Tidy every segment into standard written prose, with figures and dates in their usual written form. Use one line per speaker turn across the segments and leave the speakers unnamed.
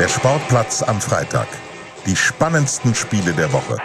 Der Sportplatz am Freitag. Die spannendsten Spiele der Woche.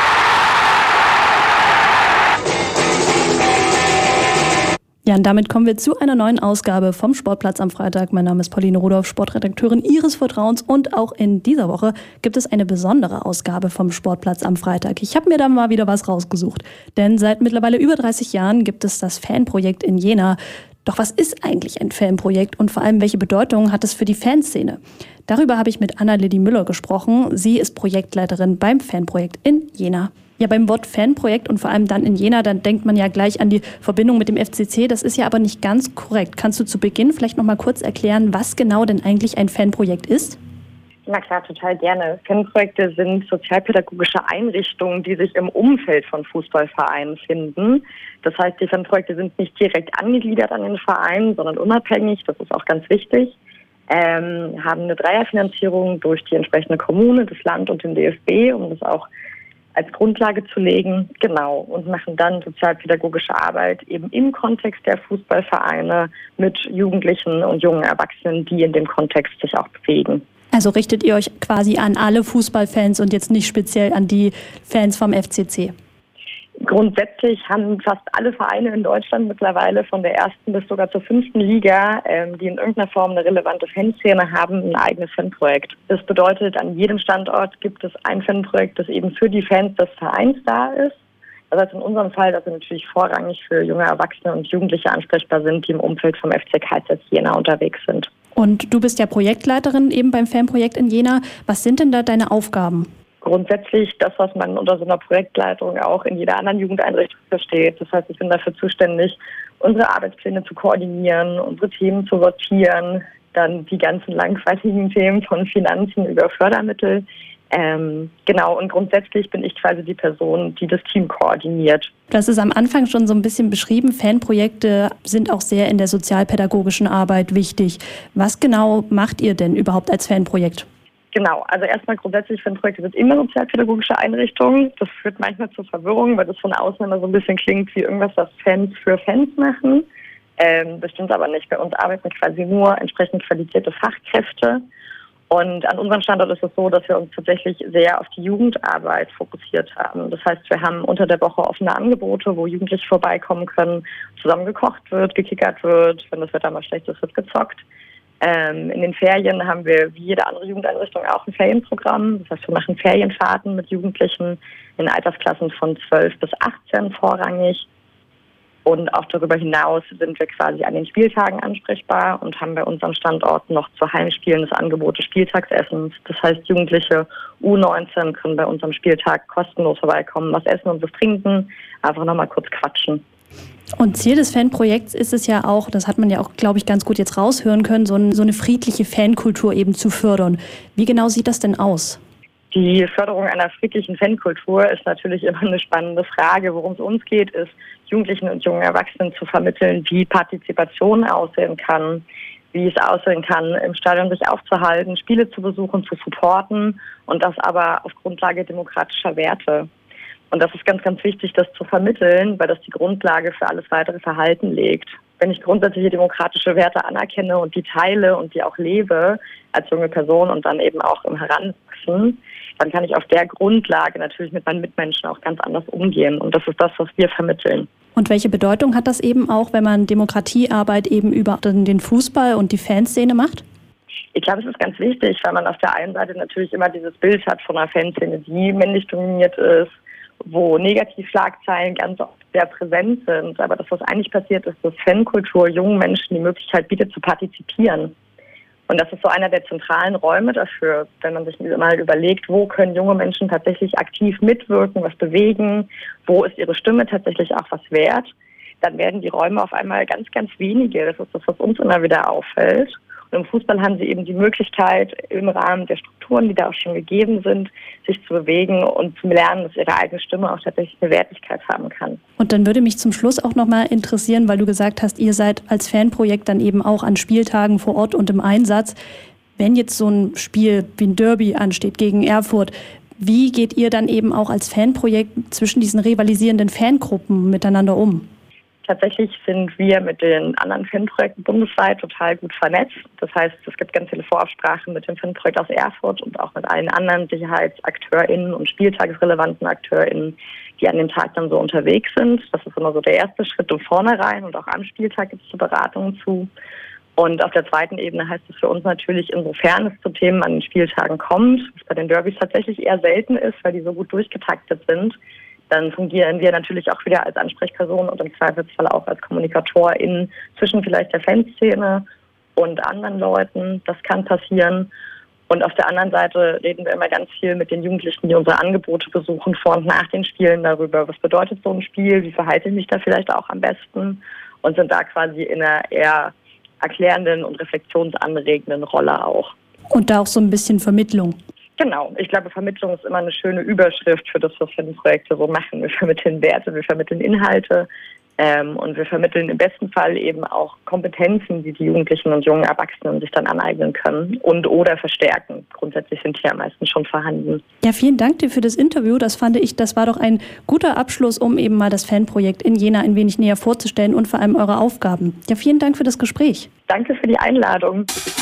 Ja, und damit kommen wir zu einer neuen Ausgabe vom Sportplatz am Freitag. Mein Name ist Pauline Rudolph, Sportredakteurin Ihres Vertrauens, und auch in dieser Woche gibt es eine besondere Ausgabe vom Sportplatz am Freitag. Ich habe mir da mal wieder was rausgesucht, denn seit mittlerweile über 30 Jahren gibt es das Fanprojekt in Jena. Doch was ist eigentlich ein Fanprojekt und vor allem welche Bedeutung hat es für die Fanszene? Darüber habe ich mit Anna-Lilly Müller gesprochen. Sie ist Projektleiterin beim Fanprojekt in Jena. Ja, beim Wort Fanprojekt und vor allem dann in Jena, dann denkt man ja gleich an die Verbindung mit dem FCC. Das ist ja aber nicht ganz korrekt. Kannst du zu Beginn vielleicht noch mal kurz erklären, was genau denn eigentlich ein Fanprojekt ist?
Na klar, total gerne. Fanprojekte sind sozialpädagogische Einrichtungen, die sich im Umfeld von Fußballvereinen finden. Das heißt, die Fanprojekte sind nicht direkt angegliedert an den Verein, sondern unabhängig. Das ist auch ganz wichtig. Haben eine Dreierfinanzierung durch die entsprechende Kommune, das Land und den DFB, um das auch als Grundlage zu legen, genau, und machen dann sozialpädagogische Arbeit eben im Kontext der Fußballvereine mit Jugendlichen und jungen Erwachsenen, die in dem Kontext sich auch bewegen.
Also richtet ihr euch quasi an alle Fußballfans und jetzt nicht speziell an die Fans vom FCC?
Grundsätzlich haben fast alle Vereine in Deutschland mittlerweile von der ersten bis sogar zur 5. Liga, die in irgendeiner Form eine relevante Fanszene haben, ein eigenes Fanprojekt. Das bedeutet, an jedem Standort gibt es ein Fanprojekt, das eben für die Fans des Vereins da ist. Das heißt in unserem Fall, dass wir natürlich vorrangig für junge Erwachsene und Jugendliche ansprechbar sind, die im Umfeld vom FC KZ Jena unterwegs sind.
Und du bist ja Projektleiterin eben beim Fanprojekt in Jena. Was sind denn da deine Aufgaben?
Grundsätzlich das, was man unter so einer Projektleitung auch in jeder anderen Jugendeinrichtung versteht. Das heißt, ich bin dafür zuständig, unsere Arbeitspläne zu koordinieren, unsere Themen zu sortieren, dann die ganzen langweiligen Themen von Finanzen über Fördermittel. Genau, und grundsätzlich bin ich quasi die Person, die das Team koordiniert.
Du hast es am Anfang schon so ein bisschen beschrieben. Fanprojekte sind auch sehr in der sozialpädagogischen Arbeit wichtig. Was genau macht ihr denn überhaupt als Fanprojekt?
Genau, also erstmal grundsätzlich Fanprojekte sind immer sozialpädagogische Einrichtungen. Das führt manchmal zur Verwirrung, weil das von außen immer so ein bisschen klingt wie irgendwas, was Fans für Fans machen. Das stimmt aber nicht. Bei uns arbeiten quasi nur entsprechend qualifizierte Fachkräfte. Und an unserem Standort ist es so, dass wir uns tatsächlich sehr auf die Jugendarbeit fokussiert haben. Das heißt, wir haben unter der Woche offene Angebote, wo Jugendliche vorbeikommen können, zusammen gekocht wird, gekickert wird, wenn das Wetter mal schlecht ist, wird gezockt. In den Ferien haben wir wie jede andere Jugendeinrichtung auch ein Ferienprogramm. Das heißt, wir machen Ferienfahrten mit Jugendlichen in Altersklassen von 12 bis 18 vorrangig. Und auch darüber hinaus sind wir quasi an den Spieltagen ansprechbar und haben bei unserem Standort noch zu Heimspielen das Angebot des Spieltagsessens. Das heißt, Jugendliche U19 können bei unserem Spieltag kostenlos vorbeikommen, was essen und was trinken, einfach nochmal kurz quatschen.
Und Ziel des Fanprojekts ist es ja auch, das hat man ja auch, glaube ich, ganz gut jetzt raushören können, so eine friedliche Fankultur eben zu fördern. Wie genau sieht das denn aus?
Die Förderung einer friedlichen Fankultur ist natürlich immer eine spannende Frage. Worum es uns geht, ist, Jugendlichen und jungen Erwachsenen zu vermitteln, wie Partizipation aussehen kann, wie es aussehen kann, im Stadion sich aufzuhalten, Spiele zu besuchen, zu supporten und das aber auf Grundlage demokratischer Werte. Und das ist ganz, ganz wichtig, das zu vermitteln, weil das die Grundlage für alles weitere Verhalten legt. Wenn ich grundsätzliche demokratische Werte anerkenne und die teile und die auch lebe als junge Person und dann eben auch im Heranwachsen, dann kann ich auf der Grundlage natürlich mit meinen Mitmenschen auch ganz anders umgehen. Und das ist das, was wir vermitteln.
Und welche Bedeutung hat das eben auch, wenn man Demokratiearbeit eben über den Fußball und die Fanszene macht?
Ich glaube, es ist ganz wichtig, weil man auf der einen Seite natürlich immer dieses Bild hat von einer Fanszene, die männlich dominiert ist, wo Negativschlagzeilen ganz oft sehr präsent sind. Aber das, was eigentlich passiert, ist, dass Fankultur jungen Menschen die Möglichkeit bietet, zu partizipieren. Und das ist so einer der zentralen Räume dafür, wenn man sich mal überlegt, wo können junge Menschen tatsächlich aktiv mitwirken, was bewegen, wo ist ihre Stimme tatsächlich auch was wert, dann werden die Räume auf einmal ganz, ganz wenige. Das ist das, was uns immer wieder auffällt. Und im Fußball haben sie eben die Möglichkeit, im Rahmen der Strukturen, die da auch schon gegeben sind, sich zu bewegen und zu lernen, dass ihre eigene Stimme auch tatsächlich eine Wertigkeit haben kann.
Und dann würde mich zum Schluss auch nochmal interessieren, weil du gesagt hast, ihr seid als Fanprojekt dann eben auch an Spieltagen vor Ort und im Einsatz. Wenn jetzt so ein Spiel wie ein Derby ansteht gegen Erfurt, wie geht ihr dann eben auch als Fanprojekt zwischen diesen rivalisierenden Fangruppen miteinander um?
Tatsächlich sind wir mit den anderen Fanprojekten bundesweit total gut vernetzt. Das heißt, es gibt ganz viele Vorabsprachen mit dem Fanprojekt aus Erfurt und auch mit allen anderen SicherheitsakteurInnen und spieltagsrelevanten AkteurInnen, die an dem Tag dann so unterwegs sind. Das ist immer so der erste Schritt im Vornherein und auch am Spieltag gibt es Beratungen zu. Und auf der zweiten Ebene heißt es für uns natürlich, insofern es zu Themen an den Spieltagen kommt, was bei den Derbys tatsächlich eher selten ist, weil die so gut durchgetaktet sind, dann fungieren wir natürlich auch wieder als Ansprechperson und im Zweifelsfall auch als KommunikatorInnen zwischen vielleicht der Fanszene und anderen Leuten. Das kann passieren. Und auf der anderen Seite reden wir immer ganz viel mit den Jugendlichen, die unsere Angebote besuchen, vor und nach den Spielen darüber, was bedeutet so ein Spiel, wie verhalte ich mich da vielleicht auch am besten und sind da quasi in einer eher erklärenden und reflexionsanregenden Rolle auch.
Und da auch so ein bisschen Vermittlung.
Genau. Ich glaube, Vermittlung ist immer eine schöne Überschrift für das, was Fanprojekte so machen. Wir vermitteln Werte, wir vermitteln Inhalte und wir vermitteln im besten Fall eben auch Kompetenzen, die die Jugendlichen und jungen Erwachsenen sich dann aneignen können und oder verstärken. Grundsätzlich sind die ja meistens schon vorhanden.
Ja, vielen Dank dir für das Interview. Das war doch ein guter Abschluss, um eben mal das Fanprojekt in Jena ein wenig näher vorzustellen und vor allem eure Aufgaben. Ja, vielen Dank für das Gespräch.
Danke für die Einladung.